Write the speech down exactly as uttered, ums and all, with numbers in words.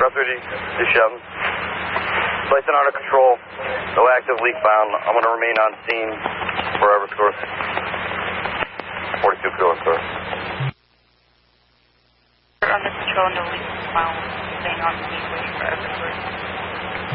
Rapidity is seven. Placing under control. No active leak found. I'm going to remain on scene forever, score. forty-two kilo, score. Under control, no leak found. Staying on scene, waiting for Everett.